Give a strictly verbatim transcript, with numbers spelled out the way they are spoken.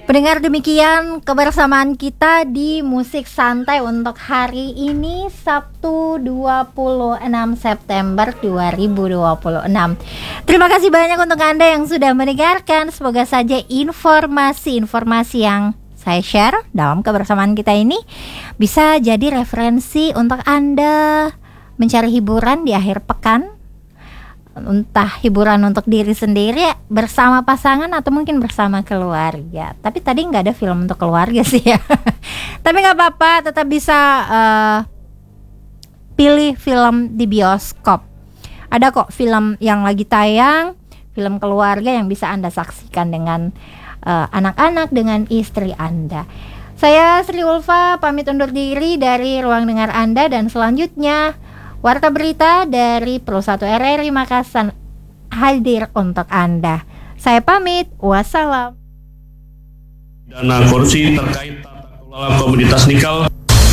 Pendengar, demikian kebersamaan kita di Musik Santai untuk hari ini, Sabtu dua puluh enam September dua ribu dua puluh enam. Terima kasih banyak untuk Anda yang sudah mendengarkan. Semoga saja informasi-informasi yang saya share dalam kebersamaan kita ini bisa jadi referensi untuk Anda mencari hiburan di akhir pekan. Entah hiburan untuk diri sendiri bersama pasangan atau mungkin bersama keluarga. Tapi tadi nggak ada film untuk keluarga sih ya. Tapi nggak apa-apa, tetap bisa uh, pilih film di bioskop. Ada kok film yang lagi tayang, film keluarga yang bisa Anda saksikan dengan uh, anak-anak, dengan istri Anda. Saya Sri Ulfa pamit undur diri dari ruang dengar Anda, dan selanjutnya Warta Berita dari Pro satu R R I Makassar hadir untuk Anda. Saya pamit, wassalam. Dana korupsi terkait tata kelola komoditas nikel.